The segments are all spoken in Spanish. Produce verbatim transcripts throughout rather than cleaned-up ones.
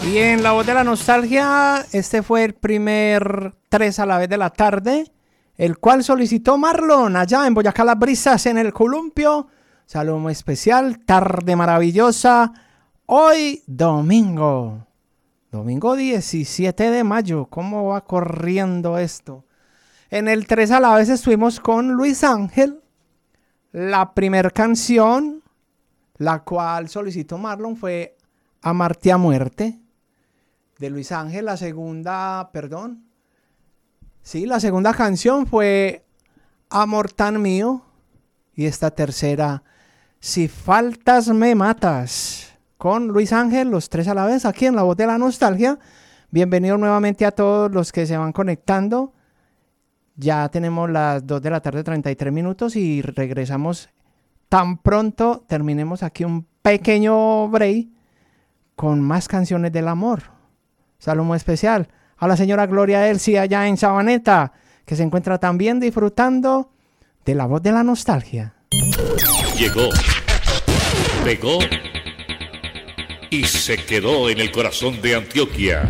Y en La Voz de la Nostalgia, este fue el primer tres a la vez de la tarde, el cual solicitó Marlon allá en Boyacá Las Brisas, en el Columpio. Saludo muy especial, tarde maravillosa, hoy domingo, domingo diecisiete de mayo, ¿cómo va corriendo esto? En el tres a la vez estuvimos con Luis Ángel, la primera canción, la cual solicitó Marlon, fue Amarte a Muerte, de Luis Ángel. La segunda, perdón, sí, la segunda canción fue Amor tan mío. Y esta tercera, Si faltas me matas, con Luis Ángel, los tres a la vez, aquí en La Voz de la Nostalgia. Bienvenidos nuevamente a todos los que se van conectando. Ya tenemos las dos de la tarde, treinta y tres minutos, y regresamos tan pronto terminemos aquí un pequeño break con más canciones del amor. Saludo muy especial a la señora Gloria Elsie allá en Sabaneta, que se encuentra también disfrutando de La Voz de la Nostalgia. Llegó, pegó y se quedó en el corazón de Antioquia.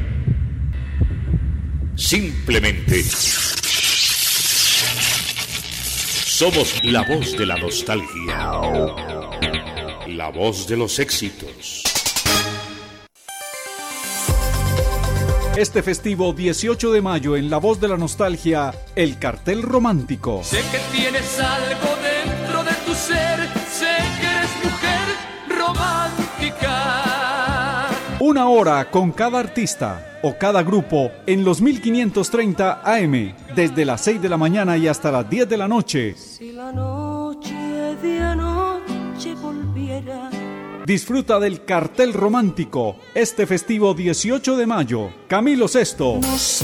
Simplemente somos la voz de la nostalgia, la voz de los éxitos. Este festivo dieciocho de mayo en La Voz de la Nostalgia, el Cartel Romántico. Sé que tienes algo dentro de tu ser, sé que eres mujer romántica. Una hora con cada artista o cada grupo en los mil quinientos treinta A M, desde las seis de la mañana y hasta las diez de la noche. Si la noche de anoche volviera. Disfruta del Cartel Romántico este festivo dieciocho de mayo. Camilo Sesto, No sé